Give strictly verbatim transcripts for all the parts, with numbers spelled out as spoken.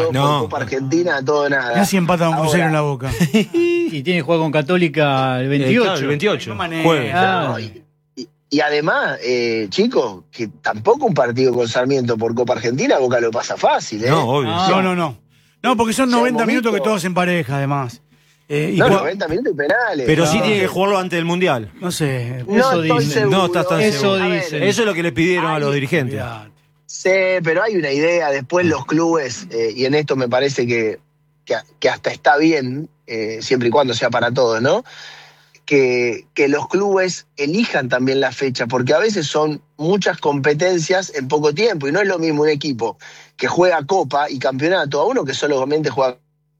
todo No. por Copa Argentina, todo nada. Casi empata un Ahora, crucero en la Boca. Y tiene que jugar con Católica el veintiocho. Eh, claro, el veintiocho. No manera. Jueves. Ah. No, y, y- y además, eh, chicos, que tampoco un partido con Sarmiento por Copa Argentina, Boca lo pasa fácil, ¿eh? No, obvio. Ah. No, no, no. No, porque son Ya noventa hemos minutos que visto. todos en pareja, además. Eh, y No, juega- noventa minutos y penales. Pero sí No. tiene que jugarlo antes del Mundial. no sé. No Eso estoy dicen. seguro. No estás tan Eso seguro. A ver, dicen. Eso es lo que le pidieron a los dirigentes. Olvidate. Sí, pero hay una idea. Después los clubes, eh, y en esto me parece que, que, que hasta está bien, eh, siempre y cuando sea para todos, ¿no? Que, que los clubes elijan también la fecha, porque a veces son muchas competencias en poco tiempo, y no es lo mismo un equipo que juega Copa y Campeonato a uno que solamente juega.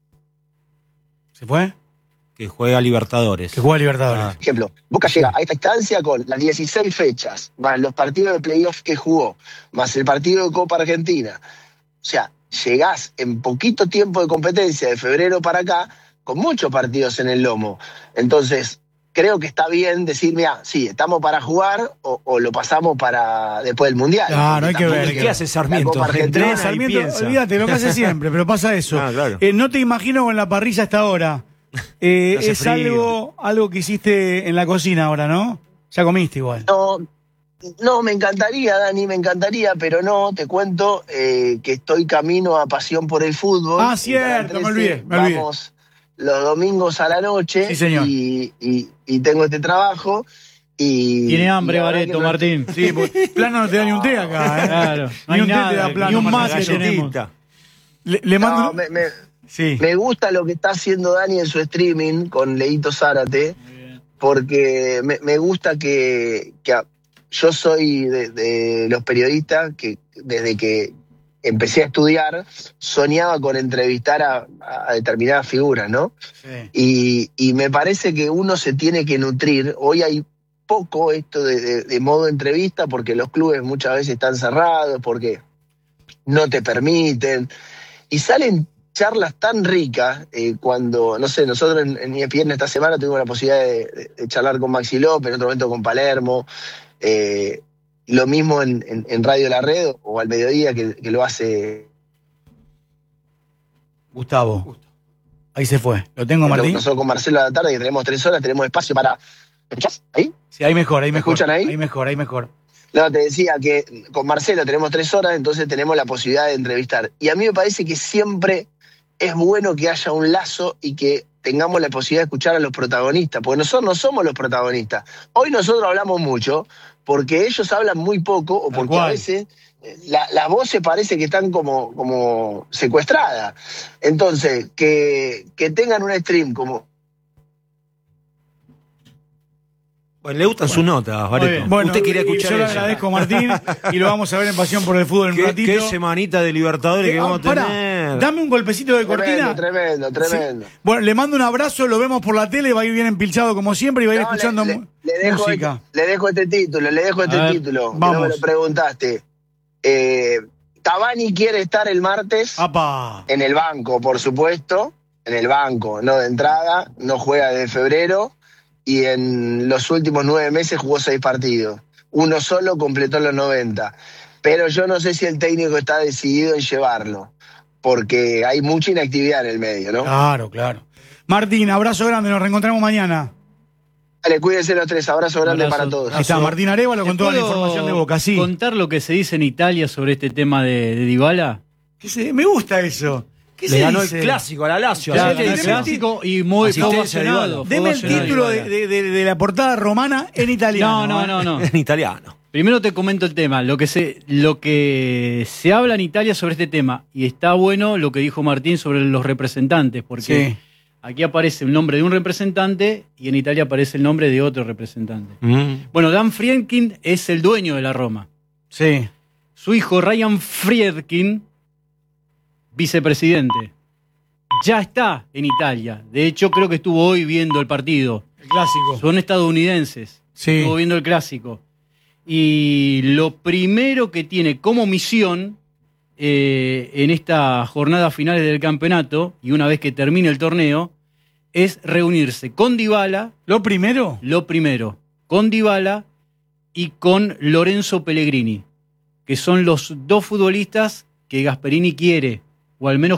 ¿Se fue? Que juega Libertadores. Que juega Libertadores. Ah. Por ejemplo, Boca llega a esta instancia con las dieciséis fechas, más los partidos de playoff que jugó, más el partido de Copa Argentina. O sea, llegás en poquito tiempo de competencia, de febrero para acá, con muchos partidos en el lomo. Entonces, creo que está bien decir, mira, sí, estamos para jugar o, o lo pasamos para después del Mundial. Ah, no hay que Tampoco ver, es hay que ¿Qué ver. hace Sarmiento? La Copa Argentina, Entrena y Sarmiento, piensa. olvídate lo que hace siempre, pero pasa eso. Ah, claro. Eh, no te imagino con la parrilla hasta ahora. Eh, Hace es frío. algo, algo que hiciste en la cocina ahora, ¿no? Ya comiste igual. No, no, me encantaría, Dani, me encantaría, pero no, te cuento eh, que estoy camino a Pasión por el Fútbol. Ah, Y cierto, para me olvidé, me olvidé. Vamos los domingos a la noche. Sí, señor. Y, y- y tengo este trabajo. Y, Tiene hambre, y la verdad Bareto, que no- Martín. Sí, porque plano no te da ni un té acá, ¿eh? Claro, no Ni hay un té te nada, da plano. ni un para mate la galletita. tenemos. Le, le mando. No, un- me, me- Sí. me gusta lo que está haciendo Dani en su streaming con Leito Zárate, porque me, me gusta que, que a- yo soy de, de los periodistas que desde que empecé a estudiar soñaba con entrevistar a, a determinadas figuras, ¿no? Sí. Y, y me parece que uno se tiene que nutrir. Hoy hay poco esto de, de- de modo entrevista porque los clubes muchas veces están cerrados, porque no te permiten. Y salen charlas tan ricas eh, cuando, no sé, nosotros en, en E S P N esta semana tuvimos la posibilidad de, de- de charlar con Maxi López, en otro momento con Palermo. eh, lo mismo en, en- en Radio La Red o al mediodía que, que lo hace. Gustavo. Ahí se fue. ¿Lo tengo, Martín? Nosotros con Marcelo a la tarde, que tenemos tres horas, tenemos espacio para. ¿Me escuchás? ¿Ahí? Sí, ahí mejor, ahí ¿Me mejor. escuchan ahí? Ahí mejor, ahí mejor. No, te decía que con Marcelo tenemos tres horas, entonces tenemos la posibilidad de entrevistar. Y a mí me parece que siempre es bueno que haya un lazo y que tengamos la posibilidad de escuchar a los protagonistas, porque nosotros no somos los protagonistas. Hoy nosotros hablamos mucho porque ellos hablan muy poco o Tal porque cual. a veces eh, la- las voces parece que están como, como secuestradas. Entonces, que, que tengan un stream como... Bueno, le gustan sus notas, Bareto. bien. Bueno, Usted quería y escuchar yo le eso. agradezco, Martín, y lo vamos a ver en Pasión por el Fútbol en un ¿Qué, ratito. qué semanita de Libertadores Eh, que vamos ah, a pará, tener. dame un golpecito de cortina. Tremendo, tremendo, tremendo. Sí. Bueno, le mando un abrazo, lo vemos por la tele, va a ir bien empilchado como siempre y va a ir No, escuchando le, mu- le- le dejo música. este, le dejo este título, le dejo este A ver, título. que vamos. no me lo preguntaste. Eh, Cavani quiere estar el martes ¡Apa! en el banco, por supuesto. En el banco, no de entrada. No juega desde febrero. Y en los últimos nueve meses jugó seis partidos. Uno solo completó los noventa. Pero yo no sé si el técnico está decidido en llevarlo. Porque hay mucha inactividad en el medio, ¿no? Claro, claro. Martín, abrazo grande, nos reencontramos mañana. Dale, cuídense los tres. Abrazo grande Abrazo. para todos. Ahí está, Martín Arévalo con ¿Te toda la puedo información de Boca, sí. contar lo que se dice en Italia sobre este tema de, de Dybala? ¿Qué se- Me gusta eso. ¿Qué Le se ganó dice? el clásico a la Lazio. Claro, así que el dice- clásico y muy fue Asistencia de ovacionado. Dybala. fue Deme el ovacionado título de, Dybala. de- de- de la portada romana en italiano. No, no, ¿eh? no, no. En italiano. Primero te comento el tema, lo que se lo que se habla en Italia sobre este tema, y está bueno lo que dijo Martín sobre los representantes, porque Sí. aquí aparece el nombre de un representante y en Italia aparece el nombre de otro representante. Mm. Bueno, Dan Friedkin es el dueño de la Roma. Sí. Su hijo Ryan Friedkin, vicepresidente, ya está en Italia. De hecho, creo que estuvo hoy viendo el partido. El clásico. Son estadounidenses. Sí. Estuvo viendo el clásico. Y lo primero que tiene como misión eh, en estas jornadas finales del campeonato, y una vez que termine el torneo, es reunirse con Dybala, ¿Lo primero? lo primero, con Dybala y con Lorenzo Pellegrini, que son los dos futbolistas que Gasperini quiere, o al menos